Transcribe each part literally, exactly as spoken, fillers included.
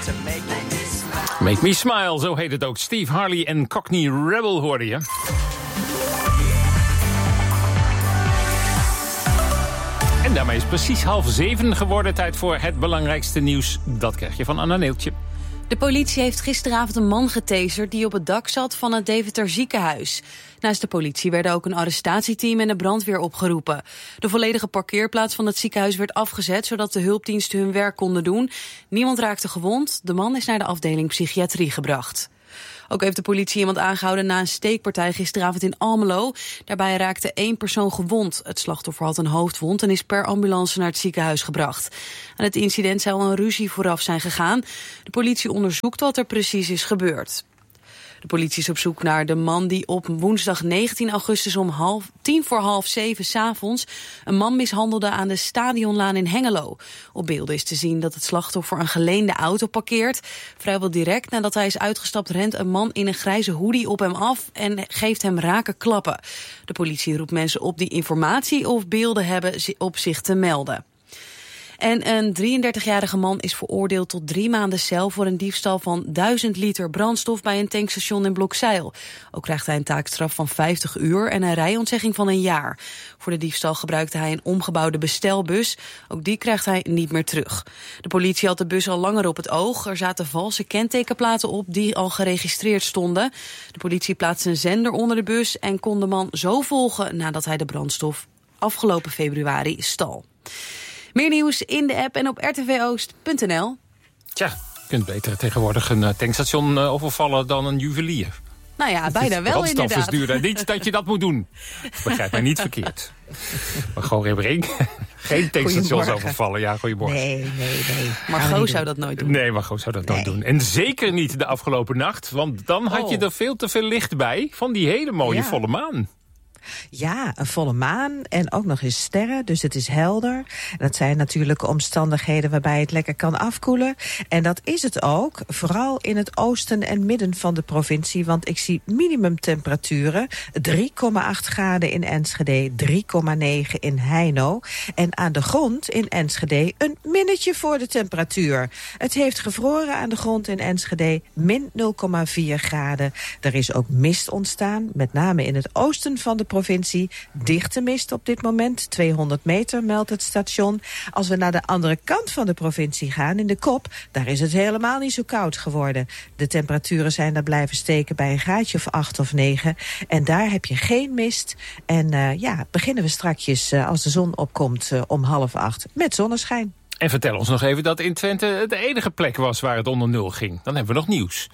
to make me smile. Make Me Smile, zo heet het ook. Steve Harley en Cockney Rebel hoorde je. En daarmee is het precies half zeven geworden. Tijd voor het belangrijkste nieuws. Dat krijg je van Anna Neeltje. De politie heeft gisteravond een man getaserd die op het dak zat van het Deventer ziekenhuis. Naast de politie werden ook een arrestatieteam en de brandweer opgeroepen. De volledige parkeerplaats van het ziekenhuis werd afgezet, zodat de hulpdiensten hun werk konden doen. Niemand raakte gewond. De man is naar de afdeling psychiatrie gebracht. Ook heeft de politie iemand aangehouden na een steekpartij gisteravond in Almelo. Daarbij raakte één persoon gewond. Het slachtoffer had een hoofdwond en is per ambulance naar het ziekenhuis gebracht. Aan het incident zou een ruzie vooraf zijn gegaan. De politie onderzoekt wat er precies is gebeurd. De politie is op zoek naar de man die op woensdag negentien augustus om half, tien voor half zeven 's avonds een man mishandelde aan de Stadionlaan in Hengelo. Op beelden is te zien dat het slachtoffer een geleende auto parkeert. Vrijwel direct nadat hij is uitgestapt rent een man in een grijze hoodie op hem af en geeft hem rake klappen. De politie roept mensen op die informatie of beelden hebben op zich te melden. En een drieëndertigjarige man is veroordeeld tot drie maanden cel voor een diefstal van duizend liter brandstof bij een tankstation in Blokzeil. Ook krijgt hij een taakstraf van vijftig uur en een rijontzegging van een jaar. Voor de diefstal gebruikte hij een omgebouwde bestelbus. Ook die krijgt hij niet meer terug. De politie had de bus al langer op het oog. Er zaten valse kentekenplaten op die al geregistreerd stonden. De politie plaatste een zender onder de bus en kon de man zo volgen nadat hij de brandstof afgelopen februari stal. Meer nieuws in de app en op r t v oost punt n l. Tja, je kunt beter tegenwoordig een uh, tankstation uh, overvallen dan een juwelier. Nou ja, bijna wel brandstof inderdaad. Is duurder. Niet dat je dat moet doen. Begrijp mij niet verkeerd. Maar gewoon Rebbering. Geen tankstations overvallen. Ja, goeiemorgen. Nee, nee, nee. Margot zou dat nooit doen. Nee, Margot zou dat nee. nooit doen. En zeker niet de afgelopen nacht. Want dan had je oh. er veel te veel licht bij van die hele mooie Ja. volle maan. Ja, een volle maan en ook nog eens sterren, dus het is helder. Dat zijn natuurlijk omstandigheden waarbij het lekker kan afkoelen. En dat is het ook, vooral in het oosten en midden van de provincie. Want ik zie minimumtemperaturen, drie komma acht graden in Enschede, drie komma negen in Heino. En aan de grond in Enschede een minnetje voor de temperatuur. Het heeft gevroren aan de grond in Enschede, min nul komma vier graden. Er is ook mist ontstaan, met name in het oosten van de provincie. Dichte mist op dit moment, tweehonderd meter meldt het station. Als we naar de andere kant van de provincie gaan, in de Kop, daar is het helemaal niet zo koud geworden. De temperaturen zijn daar blijven steken bij een graadje of acht of negen. En daar heb je geen mist. En uh, ja, beginnen we strakjes uh, als de zon opkomt uh, om half acht met zonneschijn. En vertel ons nog even dat in Twente de enige plek was waar het onder nul ging. Dan hebben we nog nieuws.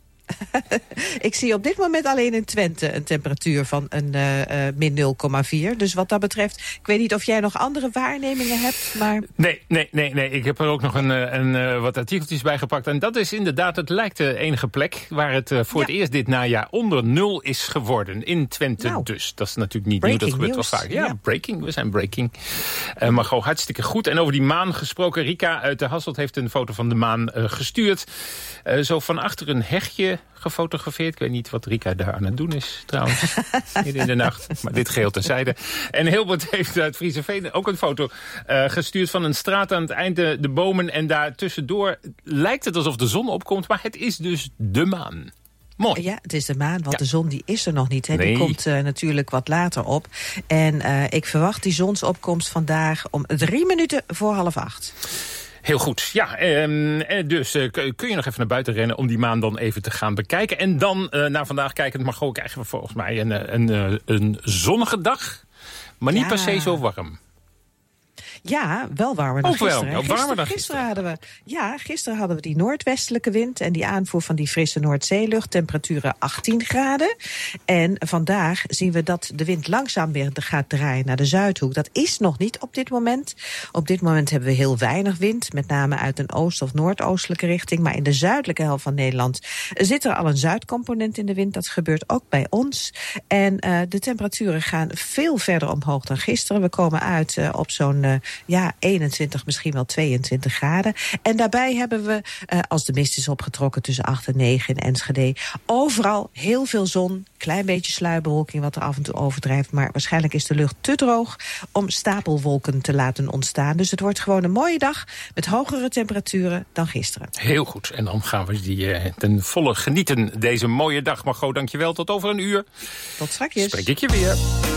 Ik zie op dit moment alleen in Twente een temperatuur van een uh, uh, min nul komma vier. Dus wat dat betreft, ik weet niet of jij nog andere waarnemingen hebt, maar... Nee, nee, nee, nee. Ik heb er ook nog een, een, een, wat artikeltjes bij gepakt. En dat is inderdaad, het lijkt de enige plek waar het uh, voor ja. het eerst dit najaar onder nul is geworden. In Twente nou, dus. Dat is natuurlijk niet nieuw, dat gebeurt wel vaak. Ja, ja, breaking, we zijn breaking. Uh, maar gewoon hartstikke goed. En over die maan gesproken, Rika uit de Hasselt heeft een foto van de maan uh, gestuurd. Uh, zo van achter een hegje gefotografeerd. Ik weet niet wat Rika daar aan het doen is, trouwens. Midden in de nacht. Maar dit geheel terzijde. En Hilbert heeft uit Friezenveen ook een foto uh, gestuurd van een straat aan het eind, de, de bomen. En daar tussendoor lijkt het alsof de zon opkomt. Maar het is dus de maan. Mooi. Ja, het is de maan, want ja. de zon die is er nog niet. Hè. Nee. Die komt uh, natuurlijk wat later op. En uh, ik verwacht die zonsopkomst vandaag om drie minuten voor half acht. Heel goed. Ja, eh, dus eh, kun je nog even naar buiten rennen om die maan dan even te gaan bekijken. En dan uh, naar vandaag kijken, mag ook krijgen we volgens mij een, een, een, een zonnige dag. Maar niet ja. per se zo warm. Ja, wel warmer dan ook gisteren. Wel, gisteren, warmer dan gisteren hadden we, ja, gisteren hadden we die noordwestelijke wind en die aanvoer van die frisse Noordzeelucht. Temperaturen achttien graden. En vandaag zien we dat de wind langzaam weer gaat draaien naar de Zuidhoek. Dat is nog niet op dit moment. Op dit moment hebben we heel weinig wind, met name uit een oost- of noordoostelijke richting. Maar in de zuidelijke helft van Nederland zit er al een zuidcomponent in de wind. Dat gebeurt ook bij ons. En uh, de temperaturen gaan veel verder omhoog dan gisteren. We komen uit uh, op zo'n uh, ja, eenentwintig, misschien wel tweeëntwintig graden. En daarbij hebben we, uh, als de mist is opgetrokken tussen acht en negen in Enschede, overal heel veel zon, klein beetje sluierbewolking wat er af en toe overdrijft, maar waarschijnlijk is de lucht te droog om stapelwolken te laten ontstaan. Dus het wordt gewoon een mooie dag met hogere temperaturen dan gisteren. Heel goed. En dan gaan we die uh, ten volle genieten deze mooie dag. Margot, dankjewel. Tot over een uur. Tot straks. Spreek ik je weer.